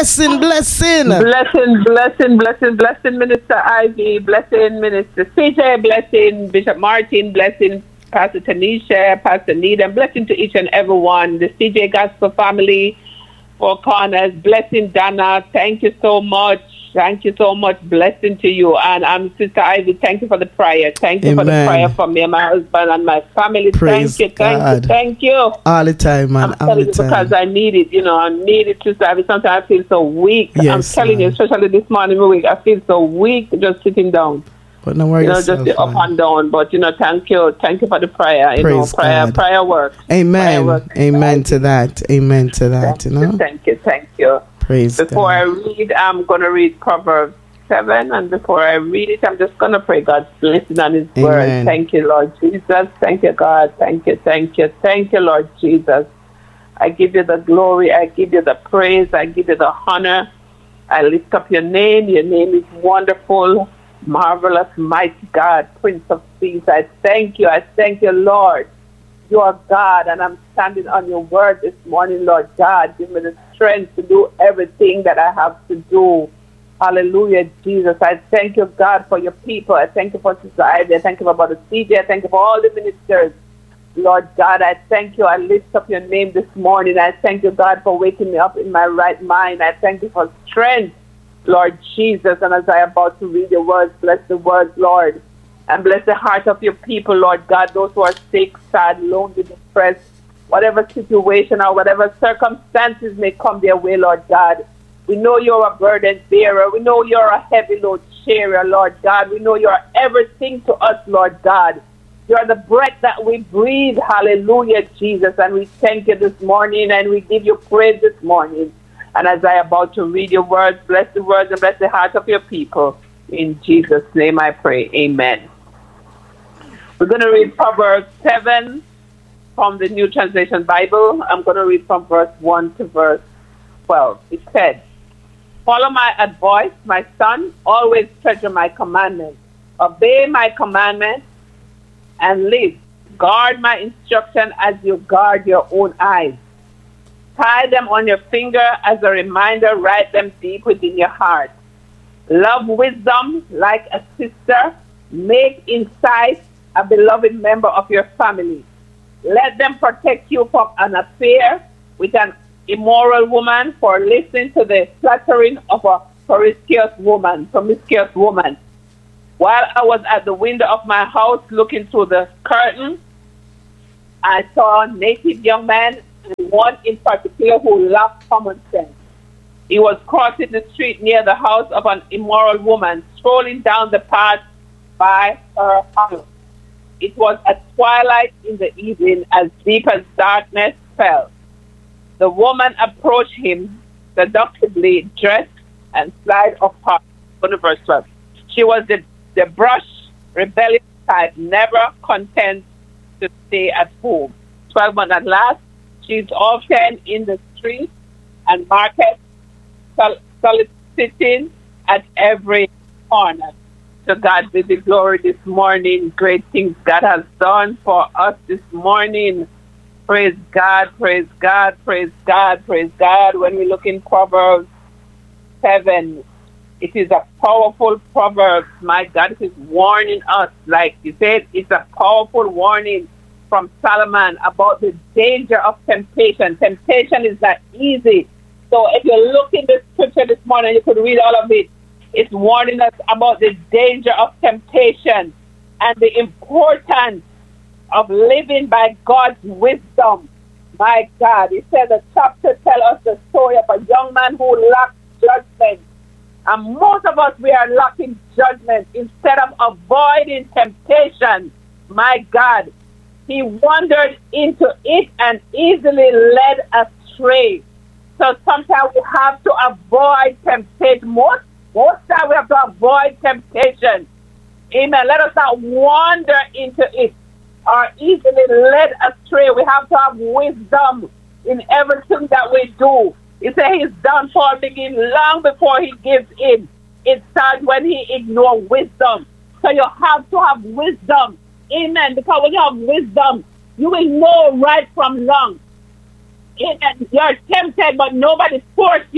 blessing. Blessing, Minister Ivy, blessing, Minister CJ, blessing, Bishop Martin, blessing, Pastor Tanisha, Pastor Nita, blessing to each and every one, the CJ Gospel family, Four Corners, blessing Dana, thank you so much. Thank you so much. Blessing to you. And Sister Ivy, thank you for the prayer. Thank you for the prayer for me and my husband and my family. Praise Thank you. All the time, man. I'm telling you because I need it. I need it, Sister Ivy. Sometimes I feel so weak. Yes, I'm telling you, especially this morning, I feel so weak just sitting down. But no worries. Just up and down. But thank you for the prayer. Prayer works. Amen. Prayer works. Amen to that. Amen to that. Thank you. Praise Before God. I read, I'm going to read Proverbs 7, and before I read it, I'm just going to pray God's blessing on His word. Thank you, Lord Jesus. Thank you, God. Thank you, Lord Jesus. I give you the glory. I give you the praise. I give you the honor. I lift up your name. Your name is wonderful, marvelous, mighty God, Prince of Peace. I thank you, Lord. You are God, and I'm standing on your word this morning, Lord God. Give me the strength to do everything that I have to do. Hallelujah, Jesus. I thank you, God, for your people. I thank you for Sister Ivy. I thank you for Brother CJ. I thank you for all the ministers. Lord God, I thank you. I lift up your name this morning. I thank you, God, for waking me up in my right mind. I thank you for strength, Lord Jesus. And as I am about to read your words, bless the words, Lord. And bless the heart of your people, Lord God, those who are sick, sad, lonely, depressed, whatever situation or whatever circumstances may come their way, Lord God. We know you're a burden bearer. We know you're a heavy load sharer, Lord God. We know you're everything to us, Lord God. You're the breath that we breathe. Hallelujah, Jesus. And we thank you this morning and we give you praise this morning. And as I am about to read your words, bless the words and bless the heart of your people. In Jesus' name I pray. Amen. We're going to read Proverbs 7 from the New Translation Bible. I'm going to read from verse 1 to verse 12. It said, "Follow my advice, my son, always treasure my commandments. Obey my commandments and live. Guard my instruction as you guard your own eyes. Tie them on your finger as a reminder, write them deep within your heart. Love wisdom like a sister. Make insight a beloved member of your family. Let them protect you from an affair with an immoral woman, for listening to the flattering of a promiscuous woman. While I was at the window of my house looking through the curtain, I saw a native young man, and one in particular who lacked common sense. He was crossing the street near the house of an immoral woman, strolling down the path by her house. It was at twilight in the evening, as deep as darkness fell. The woman approached him, seductively dressed and slight of heart." Verse 12. She was the brash, rebellious type, never content to stay at home. 12, but at last, she's often in the streets and markets, soliciting at every corner. To God be the glory this morning. Great things God has done for us this morning. Praise God, praise God, praise God, praise God. When we look in Proverbs 7, it is a powerful proverb. My God, it is warning us. Like you said, it's a powerful warning from Solomon about the danger of temptation. Temptation is not easy. So if you look in the scripture this morning, you could read all of it. It's warning us about the danger of temptation and the importance of living by God's wisdom. My God, it says the chapter tells us the story of a young man who lacked judgment. And most of us, we are lacking judgment. Instead of avoiding temptation, my God, he wandered into it and easily led astray. So sometimes we have to avoid temptation. Most time we have to avoid temptation. Amen. Let us not wander into it or easily led astray. We have to have wisdom in everything that we do. He said his downfall begins long before he gives in. It starts when he ignores wisdom. So you have to have wisdom. Amen. Because when you have wisdom, you will know right from wrong. Amen. You're tempted, but nobody forced you.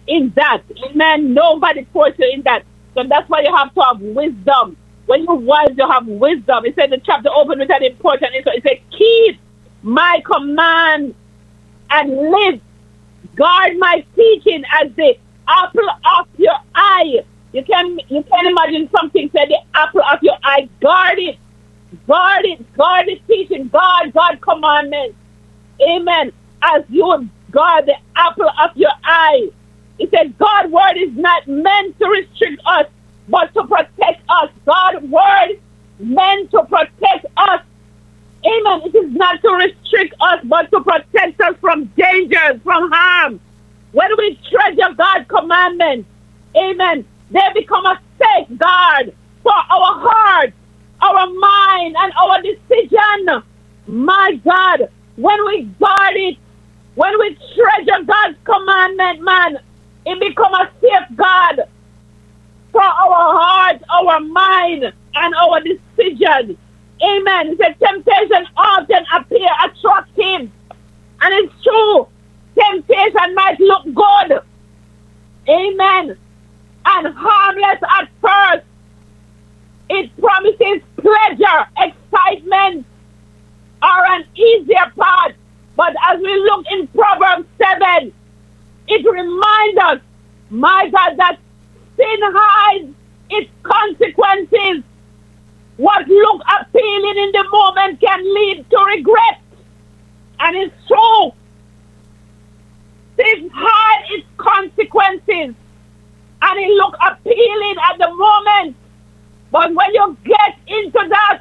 in that. Amen. Nobody puts you in that. So that's why you have to have wisdom. When you're wise, you have wisdom. It said the chapter opened with an important intro. It said, keep my command and live. Guard my teaching as the apple of your eye. You can imagine something said the apple of your eye. Guard it. Guard it. Guard the teaching. Guard commandments. Amen. As you guard the apple of your eye. It said God's word is not meant to restrict us, but to protect us. God's word meant to protect us. Amen. It is not to restrict us, but to protect us from dangers, from harm. When we treasure God's commandments, amen, they become a safeguard for our heart, our mind, and our decision. My God, when we guard it, when we treasure God's commandment, man, it becomes a safeguard for our heart, our mind, and our decision. Amen. It says temptation often appear attractive. And it's true. Temptation might look good. Amen. And harmless at first. It promises pleasure, excitement, or an easier path. But as we look in Proverbs 7, it reminds us, my God, that sin hides its consequences. What looks appealing in the moment can lead to regret. And it's true. Sin hides its consequences. And it looks appealing at the moment. But when you get into that,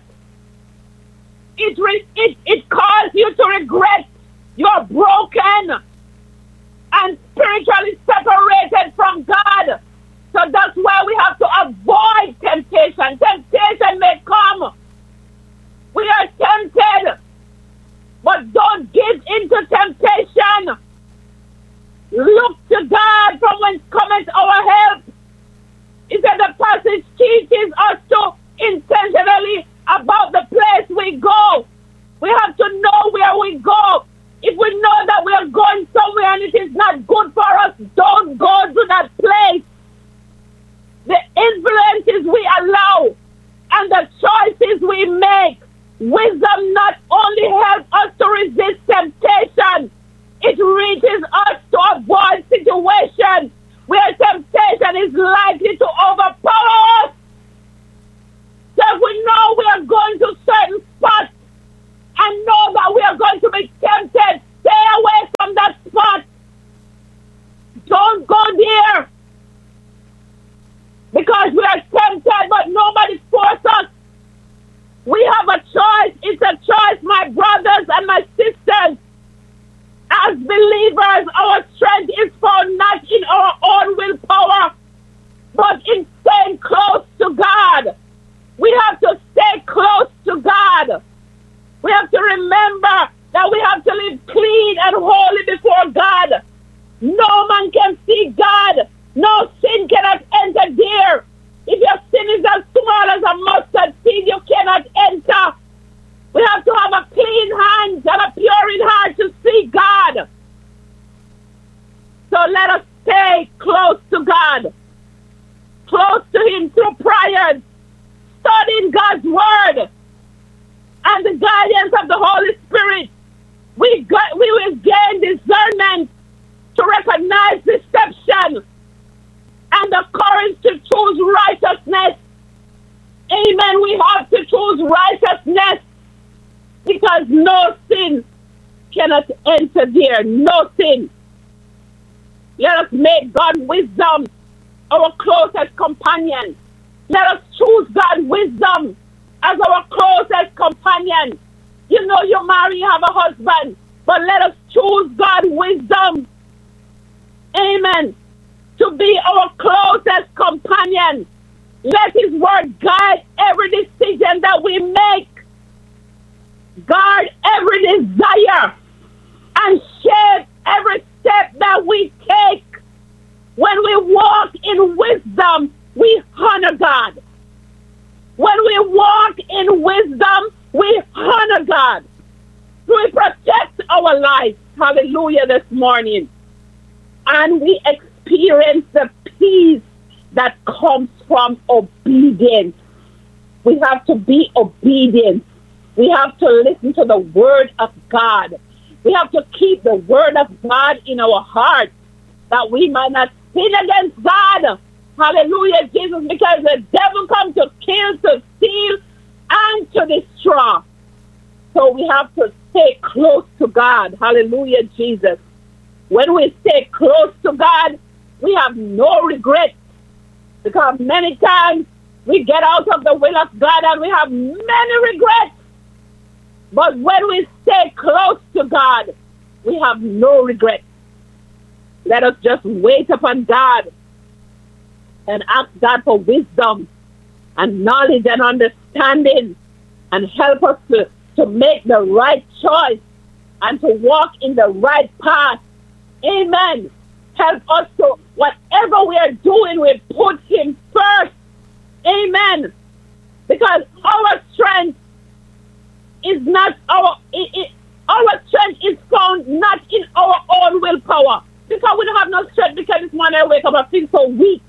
it causes you to regret. You're broken and spiritually separated from God. So that's why we have to avoid temptation. Temptation may come. We are tempted, but don't give into temptation. Look to God from whence cometh our help. He said the passage teaches us to intentionally about the place we go. We have to know where we go. If we know that we are going somewhere and it is not good for us, don't go to that place. The influences we allow and the choices we make, wisdom not only helps us to resist temptation, it reaches us to avoid situations where temptation is likely to overpower us. So if we know we are going to certain spots and know that we are going to be tempted, stay away from that spot. Don't go there. Because we are tempted, but nobody forces us. We have a choice. It's a choice, my brothers and my sisters. As believers, our strength is found not in our own willpower, but in staying close to God. We have to stay close to God. We have to remember that we have to live clean and holy before God. No man can see God. No sin cannot enter there. If your sin is as small as a mustard seed, you cannot enter. We have to have a clean hand and a pure in heart to see God. So let us stay close to God. Close to Him through prayers, studying God's Word, and the guidance of the Holy Spirit. We will gain discernment to recognize deception and the courage to choose righteousness. Amen. We have to choose righteousness because no sin cannot enter there. No sin. Let us make God's wisdom our closest companion. Let us choose God's wisdom as our closest companion. You know you marry, you have a husband, but let us choose God's wisdom. Amen. To be our closest companion. Let His word guide every decision that we make. Guard every desire and shape every step that we take. When we walk in wisdom, we honor God. When we walk in wisdom, we honor God. We protect our life. Hallelujah, this morning. And we experience experience the peace that comes from obedience. We have to be obedient. We have to listen to the word of God. We have to keep the word of God in our hearts that we might not sin against God. Hallelujah, Jesus, because the devil comes to kill, to steal, and to destroy. So we have to stay close to God. Hallelujah, Jesus. When we stay close to God, we have no regret. Because many times we get out of the will of God and we have many regrets. But when we stay close to God, we have no regret. Let us just wait upon God and ask God for wisdom and knowledge and understanding and help us to make the right choice and to walk in the right path. Amen. Help us to, whatever we are doing, we put Him first. Amen. Because our strength is not our strength is found not in our own willpower. Because we don't have no strength, because this morning I wake up, I feel so weak.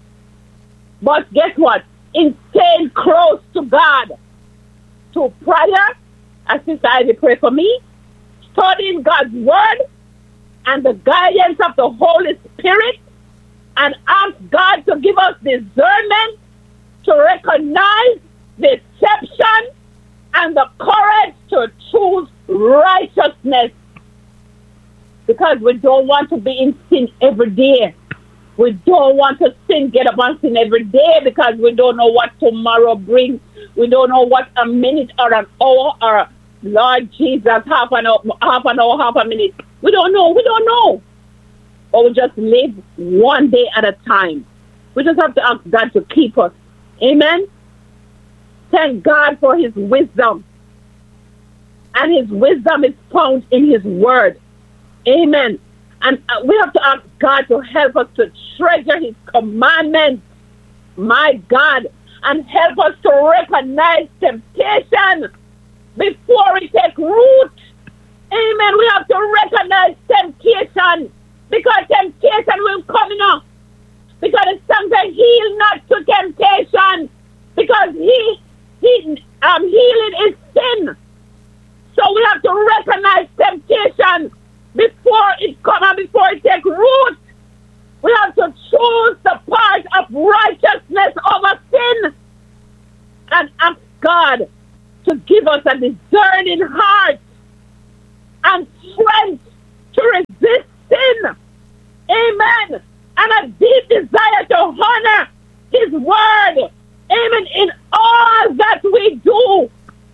But guess what? In staying close to God, to prayer, as Sister Ivy pray for me, studying God's word and the guidance of the Holy Spirit, and ask God to give us discernment to recognize deception and the courage to choose righteousness. Because we don't want to be in sin every day. We don't want to get up and sin every day because we don't know what tomorrow brings. We don't know what a minute or an hour or, Lord Jesus, half an hour, half a minute. We don't know. But we just live one day at a time. We just have to ask God to keep us. Amen? Thank God for His wisdom. And His wisdom is found in His word. Amen. And we have to ask God to help us to treasure His commandments. My God. And help us to recognize temptation before it takes root. Amen. We have to recognize temptation. Because temptation will come in. Because it's something heal not to temptation. Because healing is sin. So we have to recognize temptation before it comes and before it takes root. We have to choose the part of righteousness over sin and ask God to give us a discerning heart and strength to resist sin. Amen. And a deep desire to honor His word. Amen. In all that we do.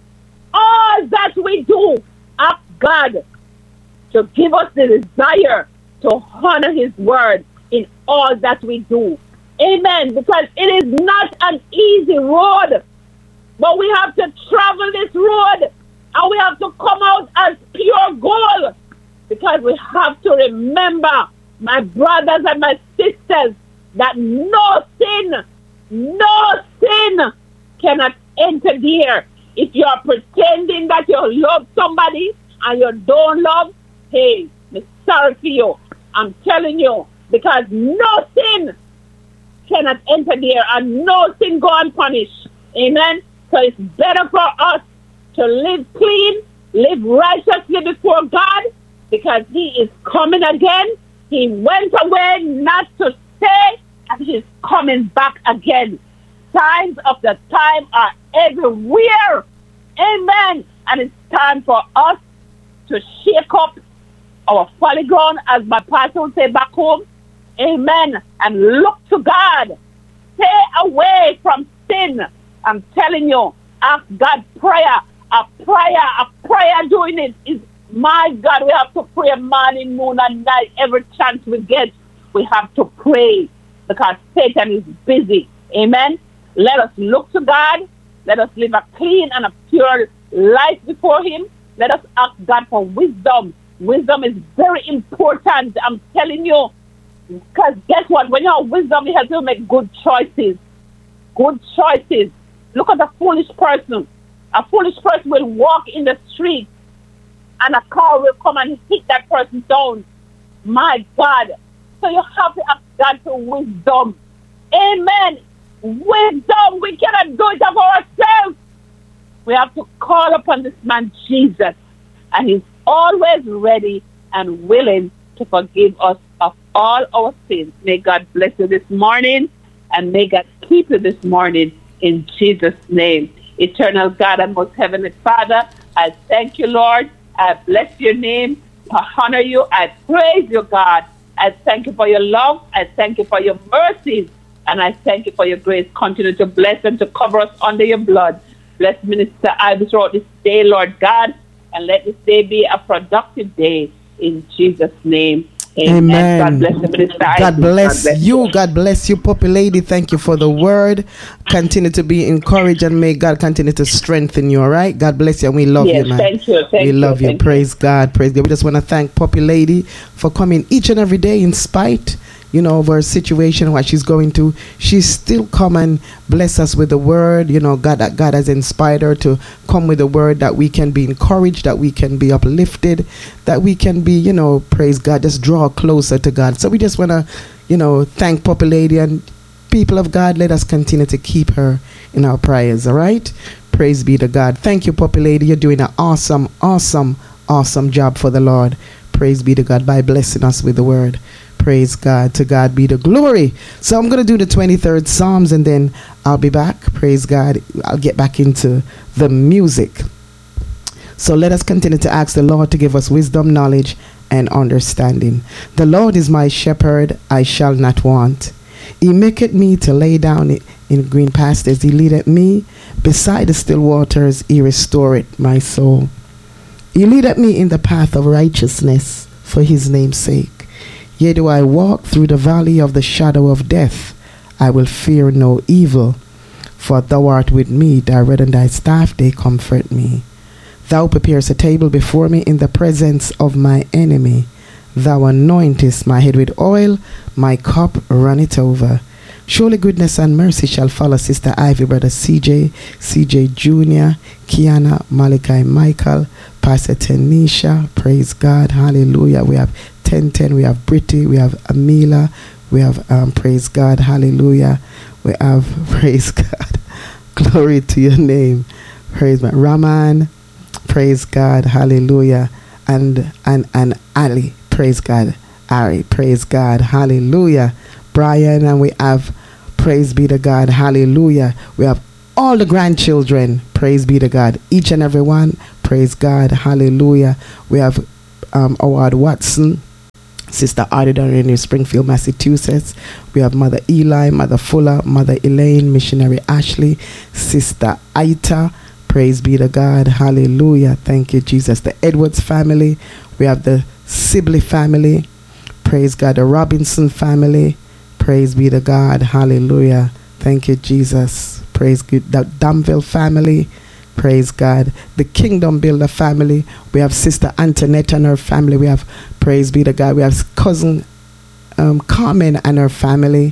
All that we do. Ask God to give us the desire to honor His word in all that we do. Amen. Because it is not an easy road. But we have to travel this road. And we have to come out as pure gold. Because we have to remember, my brothers and my sisters, that no sin cannot enter there. If you are pretending that you love somebody and you don't love, hey, I'm sorry for you. I'm telling you, because no sin cannot enter there and no sin go unpunished. Amen? So it's better for us to live clean, live righteously before God, because He is coming again. He went away not to stay, and He's coming back again. Signs of the time are everywhere. Amen. And it's time for us to shake up our folly ground, as my pastor would say back home. Amen. And look to God. Stay away from sin. I'm telling you, ask God prayer. A prayer doing it is, my God, we have to pray morning, noon, and night. Every chance we get, we have to pray because Satan is busy. Amen. Let us look to God. Let us live a clean and a pure life before Him. Let us ask God for wisdom. Wisdom is very important. I'm telling you. Because guess what? When you have wisdom, it helps you make good choices. Good choices. Look at a foolish person. A foolish person will walk in the street and a car will come and hit that person down. My God. So you have to ask God for wisdom. Amen. Wisdom. We cannot do it of ourselves. We have to call upon this man Jesus, and he's always ready and willing to forgive us of all our sins. May God bless you this morning, and may God keep you this morning in Jesus' name. Eternal God and most heavenly Father, I thank you, Lord. I bless your name. I honor you. I praise you, God. I thank you for your love. I thank you for your mercies. And I thank you for your grace. Continue to bless and to cover us under your blood. Bless Minister Ivy throughout this day, Lord God. And let this day be a productive day in Jesus' name. Amen. God bless you, Minister Ivy. God bless you. God bless you, Puppy Lady. Thank you for the word. Continue to be encouraged, and may God continue to strengthen you, all right? God bless you, and we love you, man. Thank you. We love you. Praise God. Praise God. We just want to thank Puppy Lady for coming each and every day in spite, of her situation, what she's going through. She's still come and bless us with the word. God has inspired her to come with the word, that we can be encouraged, that we can be uplifted, that we can be, praise God, just draw closer to God. So we just want to, thank Puppy Lady, and people of God, let us continue to keep her in our prayers, all right? Praise be to God. Thank you, Puppy Lady. You're doing an awesome job for the Lord. Praise be to God by blessing us with the word. Praise God. To God be the glory. So I'm going to do the 23rd Psalms, and then I'll be back. Praise God. I'll get back into the music. So let us continue to ask the Lord to give us wisdom, knowledge, and understanding. The Lord is my shepherd, I shall not want. He maketh me to lay down in green pastures. He leadeth me beside the still waters. He restoreth my soul. He leadeth me in the path of righteousness for his name's sake. Yea, do I walk through the valley of the shadow of death, I will fear no evil, for thou art with me. Thy rod and thy staff, they comfort me. Thou preparest a table before me in the presence of my enemy. Thou anointest my head with oil, my cup runneth over. Surely goodness and mercy shall follow Sister Ivy, Brother CJ Jr., Kiana, Malachi, Michael, Pastor Tanisha. Praise God. Hallelujah. We have 1010, we have Britty, we have Amila, we have praise God, hallelujah. We have praise God, glory to your name. Praise God. Raman, praise God, hallelujah. And Ali, praise God. Ari, praise God, hallelujah. Brian, and we have praise be to God, hallelujah. We have all the grandchildren, praise be to God. Each and every one, praise God, hallelujah. We have Howard Watson, Sister Ardida in New Springfield, Massachusetts. We have Mother Eli, Mother Fuller, Mother Elaine, Missionary Ashley, Sister Aita. Praise be to God. Hallelujah. Thank you, Jesus. The Edwards family. We have the Sibley family. Praise God. The Robinson family. Praise be to God. Hallelujah. Thank you, Jesus. Praise God. The Danville family. Praise God. The Kingdom Builder family. We have Sister Antoinette and her family. We have, praise be to God, we have cousin Carmen and her family.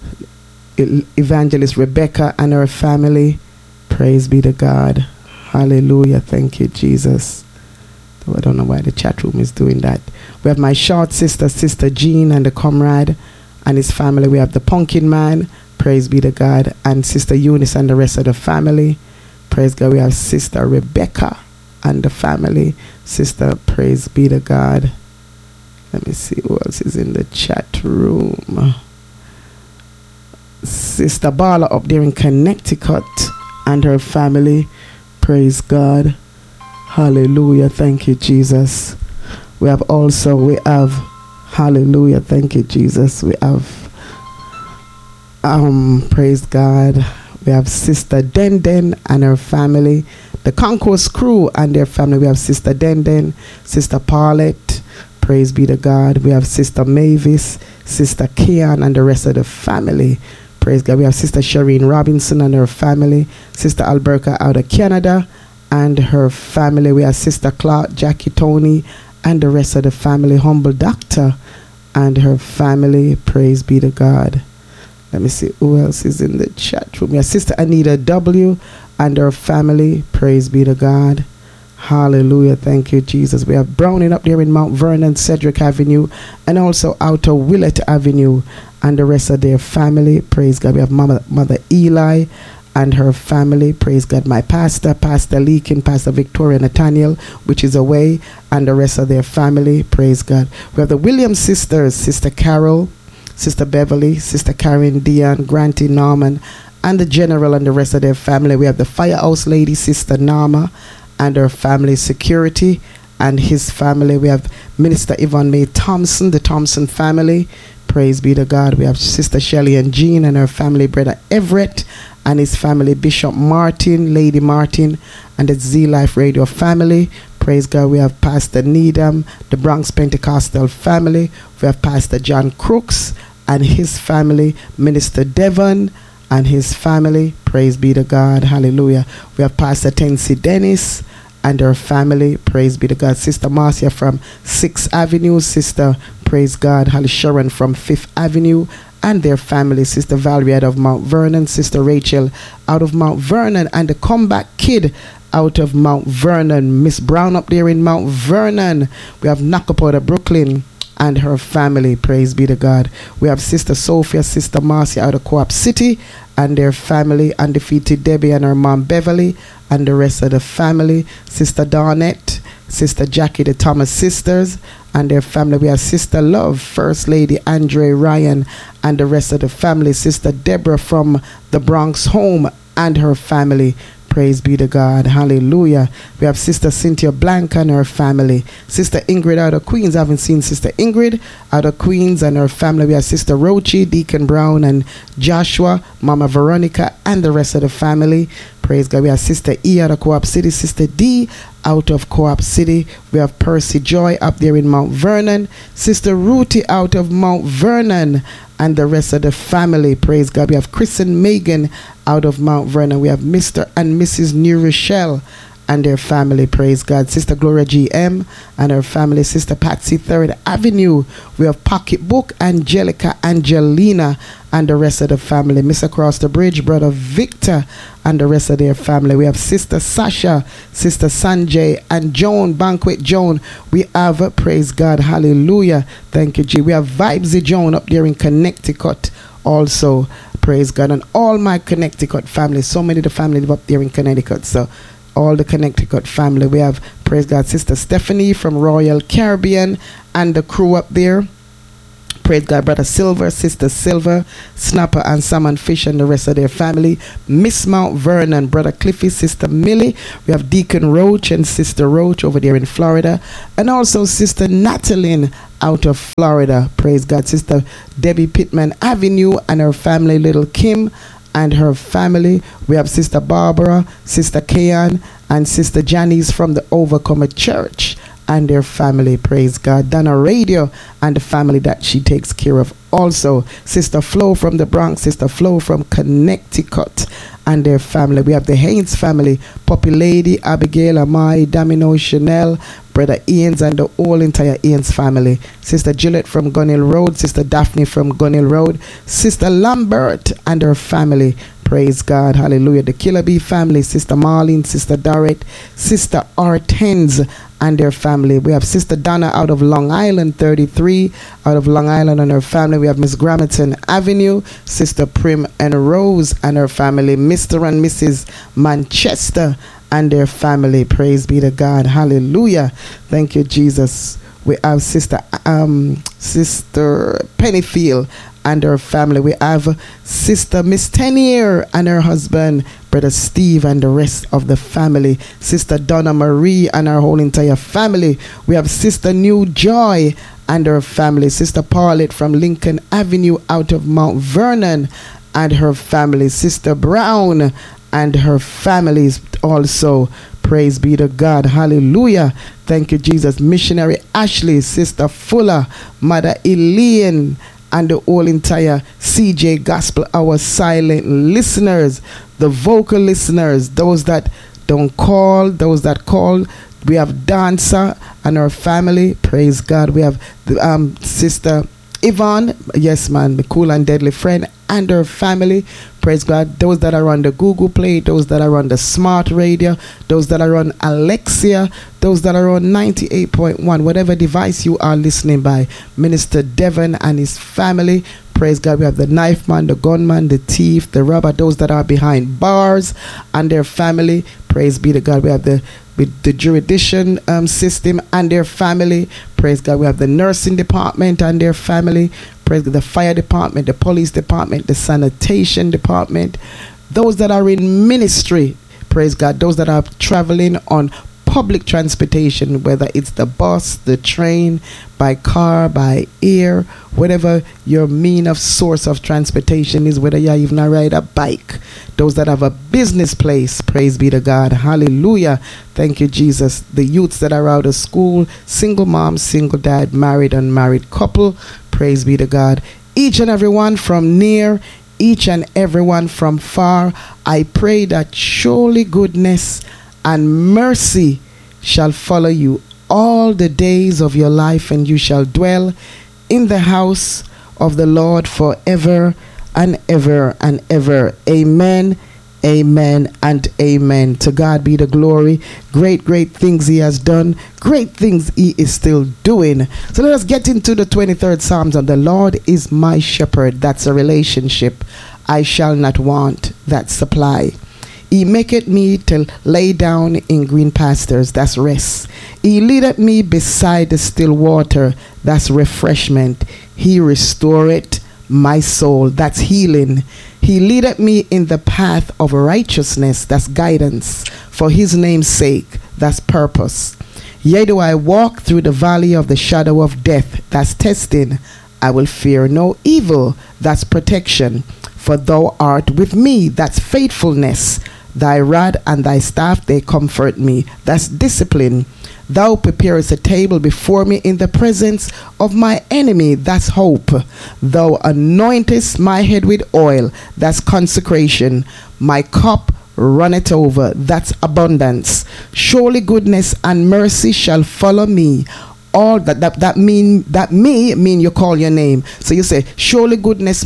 Evangelist Rebecca and her family. Praise be to God. Hallelujah. Thank you, Jesus. I don't know why the chat room is doing that. We have my short sister, Sister Jean, and the comrade and his family. We have the Pumpkin Man. Praise be to God. And Sister Eunice and the rest of the family. Praise God. We have Sister Rebecca and the family. Sister, praise be to God. Let me see who else is in the chat room. Sister Bala up there in Connecticut and her family. Praise God. Hallelujah. Thank you, Jesus. We have, hallelujah. Thank you, Jesus. We have, praise God. We have Sister Denden and her family. The Concourse crew and their family. We have Sister Denden, Sister Paulette. Praise be to God. We have Sister Mavis, Sister Kian and the rest of the family. Praise God. We have Sister Shireen Robinson and her family. Sister Alberta out of Canada and her family. We have Sister Clark, Jackie Tony and the rest of the family. Humble Doctor and her family. Praise be to God. Let me see who else is in the chat room. We have Sister Anita W. and her family. Praise be to God. Hallelujah. Thank you, Jesus. We have Browning up there in Mount Vernon, Cedric Avenue, and also Outer Willett Avenue. and the rest of their family. Praise God. We have Mother Eli and her family. Praise God. My pastor, Pastor Leakin, Pastor Victoria Nathaniel, which is away, and the rest of their family. Praise God. We have the Williams sisters, Sister Carol, Sister Beverly, Sister Karen, Dion, Granty, Norman, and the General and the rest of their family. We have the Firehouse lady, Sister Nama, and her family, Security, and his family. We have Minister Yvonne May Thompson, the Thompson family. Praise be to God. We have Sister Shelley and Jean and her family, Brother Everett and his family, Bishop Martin, Lady Martin, and the Z Life Radio family. Praise God. We have Pastor Needham, the Bronx Pentecostal family. We have Pastor John Crooks and his family, Minister Devon and his family. Praise be to God. Hallelujah. We have Pastor Tensi Dennis and her family. Praise be to God. Sister Marcia from 6th Avenue. Sister, praise God, Holly Sharon from 5th Avenue and their family. Sister Valerie out of Mount Vernon. Sister Rachel out of Mount Vernon. And the Comeback Kid out of Mount Vernon. Miss Brown up there in Mount Vernon. We have Knock out of Brooklyn and her family. Praise be to God. We have Sister Sophia, Sister Marcia out of Co-op City and their family. Undefeated Debbie and her mom Beverly and the rest of the family. Sister Darnett, Sister Jackie, the Thomas sisters and their family. We have Sister Love, First Lady Andre Ryan and the rest of the family. Sister Deborah from the Bronx Home and her family. Praise be to God. Hallelujah. We have Sister Cynthia Blanca and her family. Sister Ingrid out of Queens. I haven't seen Sister Ingrid out of Queens and her family. We have Sister Rochi, Deacon Brown and Joshua, Mama Veronica and the rest of the family. Praise God. We have Sister E out of Co-op City. Sister D out of Co-op City. We have Percy Joy up there in Mount Vernon. Sister Ruthie out of Mount Vernon and the rest of the family. Praise God. We have Chris and Megan out of Mount Vernon. We have Mr. and Mrs. New Rochelle and their family. Praise God. Sister Gloria G.M. and her family. Sister Patsy 3rd Avenue. We have Pocketbook, Angelica, Angelina and the rest of the family. Miss Across the Bridge, Brother Victor and the rest of their family. We have Sister Sasha, Sister Sanjay and Joan, Banquet Joan. We have, praise God, hallelujah. Thank you, G. We have Vibesy Joan up there in Connecticut also. Praise God. And all my Connecticut family. So many of the family live up there in Connecticut. So all the Connecticut family. We have, praise God, Sister Stephanie from Royal Caribbean and the crew up there. Praise God, Brother Silver, Sister Silver, Snapper and Salmon Fish and the rest of their family. Miss Mount Vernon, Brother Cliffy, Sister Millie. We have Deacon Roach and Sister Roach over there in Florida. And also Sister Natalie out of Florida. Praise God. Sister Debbie Pittman Avenue and her family, Little Kim and her family. We have Sister Barbara, Sister Kayan and Sister Janice from the Overcomer Church and their family. Praise God. Donna Radio and the family that she takes care of. Also, Sister Flo from the Bronx, Sister Flo from Connecticut and their family. We have the Haynes family, Poppy Lady, Abigail, Amai, Domino, Chanel, Brother Ian's and the whole entire Ian's family. Sister Gillette from Gunhill Road, Sister Daphne from Gunhill Road, Sister Lambert and her family. Praise God. Hallelujah. The Killer Bee family, Sister Marlene, Sister Dorrit, Sister Hortense and their family. We have Sister Donna out of Long Island 33, out of Long Island and her family. We have Miss Gramerton Avenue, Sister Prim and Rose and her family, Mr. and Mrs. Manchester and their family. Praise be to God. Hallelujah. Thank you, Jesus. We have Sister Pennyfield and her family. We have Sister Miss Tenier and her husband, Brother Steve and the rest of the family. Sister Donna Marie and her whole entire family. We have Sister New Joy and her family. Sister Paulette from Lincoln Avenue out of Mount Vernon and her family. Sister Brown and her families also. Praise be to God. Hallelujah. Thank you, Jesus. Missionary Ashley, Sister Fuller, Mother Elaine, and the whole entire CJ Gospel Hour silent listeners, the vocal listeners, those that don't call, those that call. We have Dancer and her family. Praise God. We have the, Sister Yvonne, yes man, the cool and deadly friend and her family. Praise God. Those that are on the Google Play, those that are on the smart radio, those that are on Alexia, those that are on 98.1, whatever device you are listening by. Minister Devon and his family. Praise God. We have the knife man, the gunman, the thief, the robber, those that are behind bars and their family. Praise be to God. We have the jurisdiction system and their family. Praise God. We have the nursing department and their family. Praise God. The fire department, the police department, the sanitation department. Those that are in ministry. Praise God. Those that are traveling on public transportation, whether it's the bus, the train, by car, by air, whatever your mean of source of transportation is, whether you even ride a bike. Those that have a business place, praise be to God. Hallelujah. Thank you, Jesus. The youths that are out of school, single mom, single dad, married, unmarried couple, praise be to God. Each and every one from near, each and every one from far, I pray that surely goodness and mercy shall follow you all the days of your life, and you shall dwell in the house of the Lord forever and ever and ever. Amen, amen, and amen. To God be the glory. Great things he has done. Great things he is still doing. So let us get into the 23rd Psalms. And the Lord is my shepherd. That's a relationship. I shall not want. That's supply. He maketh me to lay down in green pastures. That's rest. He leadeth me beside the still water. That's refreshment. He restoreth my soul. That's healing. He leadeth me in the path of righteousness. That's guidance. For his name's sake. That's purpose. Yea, do I walk through the valley of the shadow of death. That's testing. I will fear no evil. That's protection. For thou art with me. That's faithfulness. Thy rod and thy staff, they comfort me. That's discipline. Thou preparest a table before me in the presence of my enemy. That's hope. Thou anointest my head with oil. That's consecration. My cup runneth over. That's abundance. Surely goodness and mercy shall follow me. All that mean you call your name. So you say, surely goodness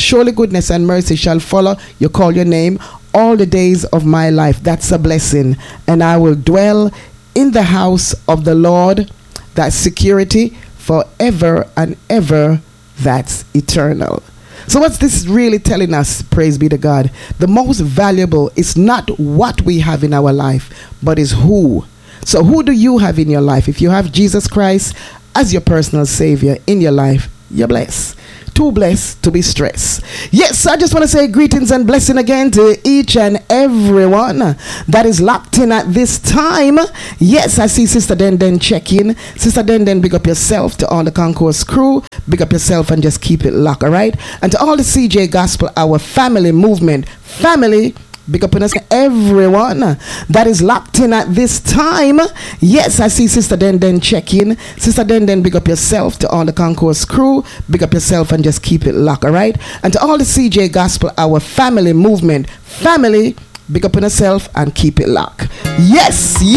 and mercy shall follow. You call your name all the days of my life. That's a blessing. And I will dwell in the house of the Lord. That's security forever and ever. That's eternal. So what's this really telling us? Praise be to God. The most valuable is not what we have in our life, but is who. So who do you have in your life? If you have Jesus Christ as your personal savior in your life, you're blessed. Too blessed to be stressed. Yes, I just want to say greetings and blessing again to each and everyone that is locked in at this time. Yes, I see Sister Den check in. Sister Den, big up yourself. To all the Concourse crew, big up yourself and just keep it locked, all right? And to all the CJ Gospel, our family movement, family, big up on us, everyone that is locked in at this time. Yes, I see Sister Den check in. Sister Den, big up yourself. To all the Concourse crew, big up yourself and just keep it locked, all right? And to all the CJ Gospel, our family movement, family, big up on yourself and keep it locked. Yes.